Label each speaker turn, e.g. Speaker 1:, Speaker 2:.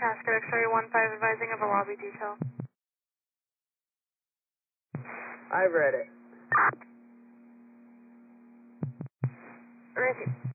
Speaker 1: Cascade X-ray 15 advising of a lobby detail.
Speaker 2: I read it.
Speaker 1: Where is he?